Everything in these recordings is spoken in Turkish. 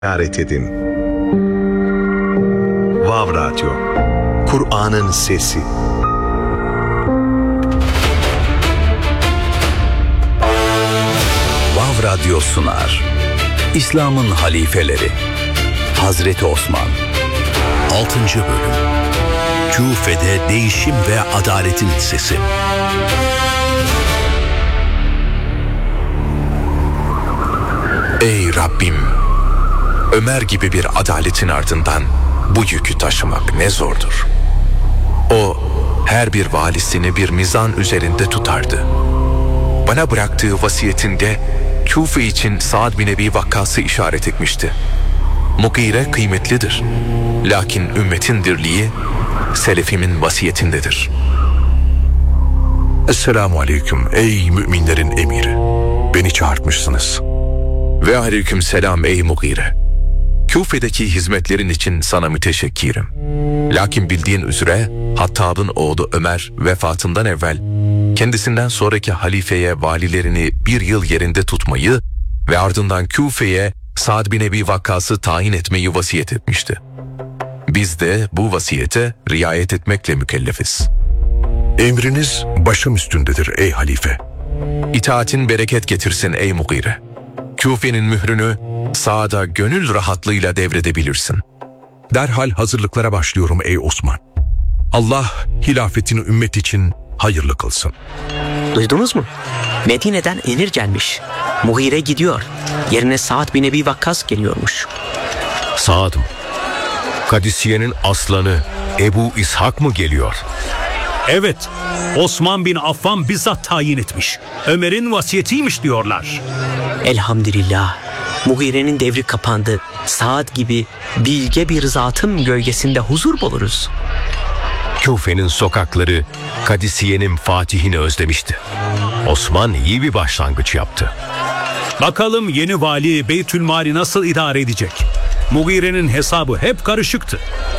ziyaret edin. Vav Radyo, Kur'an'ın sesi. Vav Radyo sunar. İslam'ın halifeleri. Hazreti Osman. 6. bölüm. Küfe'de değişim ve adaletin sesi. Ey Rabbim! Ömer gibi bir adaletin ardından bu yükü taşımak ne zordur. O her bir valisini bir mizan üzerinde tutardı. Bana bıraktığı vasiyetinde Küfe için Sa'd bin Ebi Vakkas'ı işaret etmişti. Mugire kıymetlidir. Lakin ümmetin dirliği selefimin vasiyetindedir. Esselamu aleyküm ey müminlerin emiri. Beni çağırtmışsınız. Ve aleyküm selam ey Mugire. Küfe'deki hizmetlerin için sana müteşekkirim. Lakin bildiğin üzere Hattab'ın oğlu Ömer vefatından evvel kendisinden sonraki halifeye valilerini bir yıl yerinde tutmayı ve ardından Küfe'ye Sa'd bin Ebi Vakkas'ı tayin etmeyi vasiyet etmişti. Biz de bu vasiyete riayet etmekle mükellefiz. Emriniz başım üstündedir ey halife. İtaatin bereket getirsin ey Mugire. Küfe'nin mührünü Sa'd'a gönül rahatlığıyla devredebilirsin. Derhal hazırlıklara başlıyorum ey Osman. Allah hilafetini ümmet için hayırlı kılsın. Duydunuz mu? Medine'den emir gelmiş. Mughire gidiyor. Yerine Sa'd bin Ebi Vakkas geliyormuş. Sa'd mı? Kadisiye'nin aslanı Ebu İshak mı geliyor? Evet, Osman bin Affan bizzat tayin etmiş. Ömer'in vasiyetiymiş diyorlar. Elhamdülillah. Mughire'nin devri kapandı. Sa'd gibi bilge bir zatın gölgesinde huzur buluruz. Küfe'nin sokakları Kadisiye'nin fatihini özlemişti. Osman iyi bir başlangıç yaptı. Bakalım yeni vali Beytülmal'i nasıl idare edecek? Mughire'nin hesabı hep karışıktı.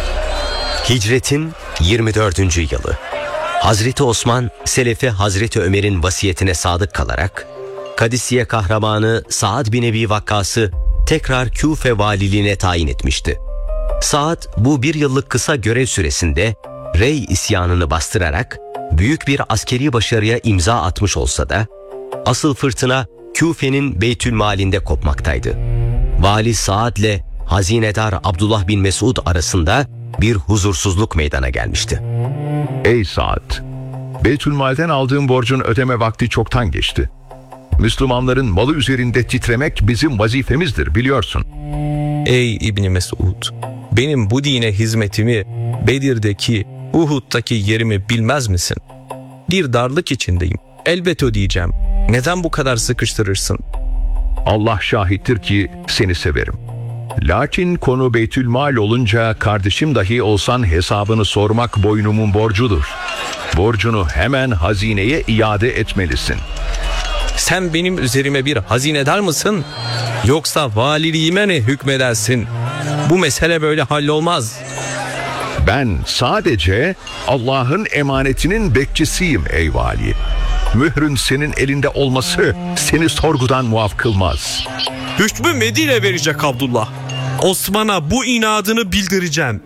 Hicretin 24. yılı. Hazreti Osman, Selefi Hazreti Ömer'in vasiyetine sadık kalarak Kadisiye kahramanı Sa'd bin Ebi Vakkas'ı tekrar Küfe valiliğine tayin etmişti. Sa'd bu bir yıllık kısa görev süresinde Rey isyanını bastırarak büyük bir askeri başarıya imza atmış olsa da asıl fırtına Küfe'nin Beytülmal'inde kopmaktaydı. Vali Sa'd ile hazinedar Abdullah bin Mesud arasında bir huzursuzluk meydana gelmişti. Ey Sa'd! Beytülmal'den aldığın borcun ödeme vakti çoktan geçti. Müslümanların malı üzerinde titremek bizim vazifemizdir biliyorsun. Ey İbni Mesud! Benim bu dine hizmetimi, Bedir'deki, Uhud'daki yerimi bilmez misin? Bir darlık içindeyim. Elbet ödeyeceğim. Neden bu kadar sıkıştırırsın? Allah şahittir ki seni severim. Lakin konu Beytülmal olunca kardeşim dahi olsan hesabını sormak boynumun borcudur. Borcunu hemen hazineye iade etmelisin. Sen benim üzerime bir hazinedar mısın? Yoksa valiliğime ne hükmedersin? Bu mesele böyle hallolmaz. Ben sadece Allah'ın emanetinin bekçisiyim ey vali. Mührün senin elinde olması seni sorgudan muaf kılmaz. Hükmü Medine verecek Abdullah. Osman'a bu inadını bildireceğim.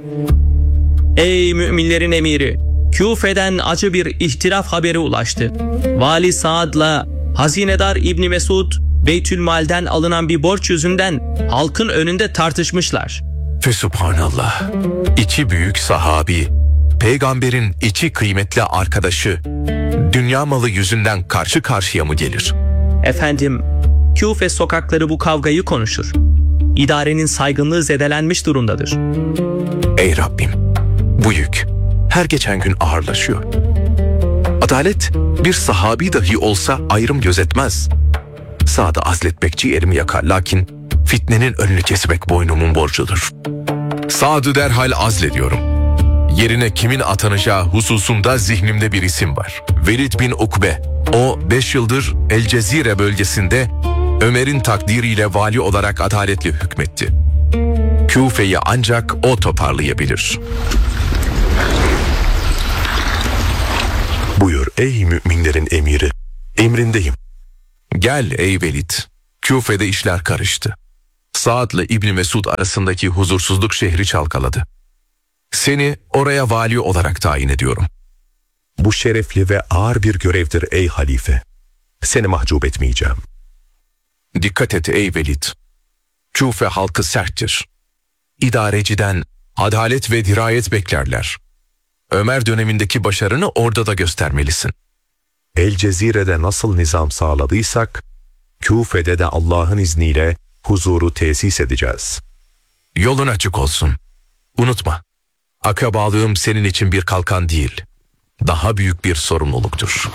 Ey müminlerin emiri! Küfe'den acı bir ihtilaf haberi ulaştı. Vali Sa'd'la hazinedar İbni Mesud Beytülmal'den alınan bir borç yüzünden halkın önünde tartışmışlar. Fesubhanallah. İki büyük sahabi, peygamberin iki kıymetli arkadaşı, dünya malı yüzünden karşı karşıya mı gelir? Efendim, Küfe sokakları bu kavgayı konuşur. İdarenin saygınlığı zedelenmiş durumdadır. Ey Rabbim, bu yük her geçen gün ağırlaşıyor. Adalet bir sahabi dahi olsa ayrım gözetmez. Sa'da azletmek ciğerimi yakar, lakin fitnenin önünü kesmek boynumun borcudur. Sa'd'ı derhal azlediyorum. Yerine kimin atanacağı hususunda zihnimde bir isim var. Velid bin Ukbe. O 5 yıldır El Cezire bölgesinde Ömer'in takdiriyle vali olarak adaletli hükmetti. Küfe'yi ancak o toparlayabilir. Buyur ey müminlerin emiri. Emrindeyim. Gel ey Velid. Küfe'de işler karıştı. Saad'la İbni Mesud arasındaki huzursuzluk şehri çalkaladı. Seni oraya vali olarak tayin ediyorum. Bu şerefli ve ağır bir görevdir ey halife. Seni mahcup etmeyeceğim. Dikkat et ey Velid. Küfe halkı serttir. İdareciden adalet ve dirayet beklerler. Ömer dönemindeki başarını orada da göstermelisin. El Cezire'de nasıl nizam sağladıysak, Küfe'de de Allah'ın izniyle huzuru tesis edeceğiz. Yolun açık olsun. Unutma, akrabalığım senin için bir kalkan değil, daha büyük bir sorumluluktur.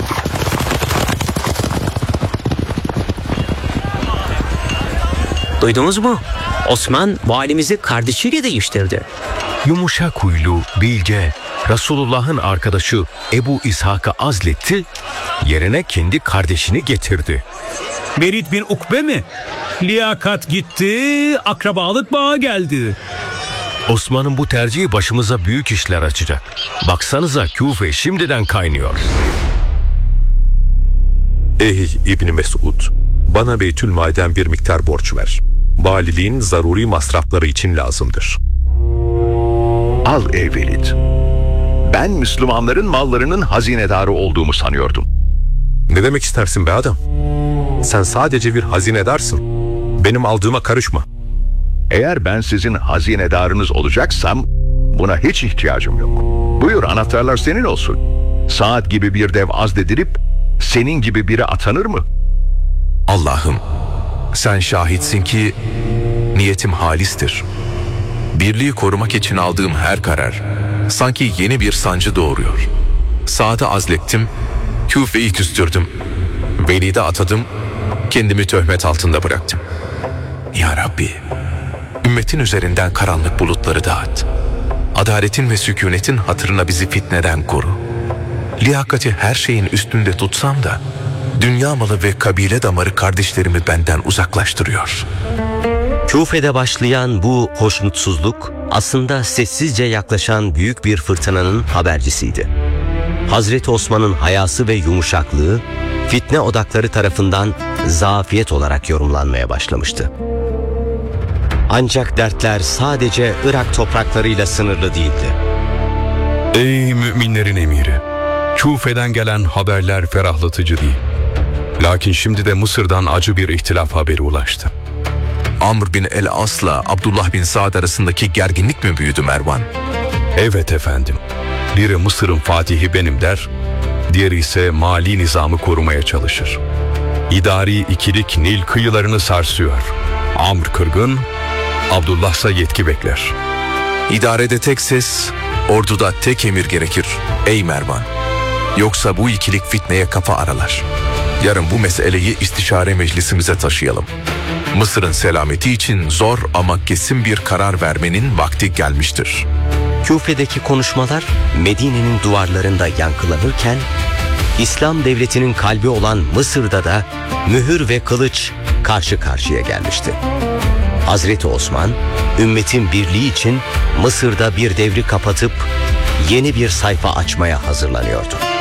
Duydunuz mu? Osman valimizi kardeşiyle değiştirdi. Yumuşak huylu, bilge, Resulullah'ın arkadaşı Ebu İshak'ı azletti, yerine kendi kardeşini getirdi. Velid bin Ukbe mi? Liyakat gitti, akrabalık bağı geldi. Osman'ın bu tercihi başımıza büyük işler açacak. Baksanıza Küfe şimdiden kaynıyor. Ey İbni Mesud, bana Beytülmal'den bir miktar borç ver. Valiliğin zaruri masrafları için lazımdır. Al ey Velid. Ben Müslümanların mallarının hazinedarı olduğumu sanıyordum. Ne demek istersin be adam? Sen sadece bir hazinedarsın. Benim aldığıma karışma. Eğer ben sizin hazinedarınız olacaksam buna hiç ihtiyacım yok. Buyur, anahtarlar senin olsun. Saat gibi bir dev azledilip senin gibi biri atanır mı? Allah'ım, sen şahitsin ki niyetim halistir. Birliği korumak için aldığım her karar sanki yeni bir sancı doğuruyor. Saad'ı azlettim, Küfe'yi küstürdüm, Velid'e atadım, kendimi töhmet altında bıraktım. Ya Rabbi, ümmetin üzerinden karanlık bulutları dağıt. Adaletin ve sükunetin hatırına bizi fitneden koru. Liyakati her şeyin üstünde tutsam da dünya malı ve kabile damarı kardeşlerimi benden uzaklaştırıyor. Küfe'de başlayan bu hoşnutsuzluk aslında sessizce yaklaşan büyük bir fırtınanın habercisiydi. Hazreti Osman'ın hayası ve yumuşaklığı fitne odakları tarafından zafiyet olarak yorumlanmaya başlamıştı. Ancak dertler sadece Irak topraklarıyla sınırlı değildi. Ey müminlerin emiri! Küfe'den gelen haberler ferahlatıcı değil. Lakin şimdi de Mısır'dan acı bir ihtilaf haberi ulaştı. Amr bin el-As'la Abdullah bin Saad arasındaki gerginlik mi büyüdü Mervan? Evet efendim. Biri Mısır'ın fatihi benim der, diğeri ise mali nizamı korumaya çalışır. İdari ikilik Nil kıyılarını sarsıyor. Amr kırgın, Abdullah ise yetki bekler. İdarede tek ses, orduda tek emir gerekir ey Mervan. Yoksa bu ikilik fitneye kafa aralar. Yarın bu meseleyi istişare meclisimize taşıyalım. Mısır'ın selameti için zor ama kesin bir karar vermenin vakti gelmiştir. Küfe'deki konuşmalar Medine'nin duvarlarında yankılanırken, İslam devletinin kalbi olan Mısır'da da mühür ve kılıç karşı karşıya gelmişti. Hazreti Osman, ümmetin birliği için Mısır'da bir devri kapatıp yeni bir sayfa açmaya hazırlanıyordu.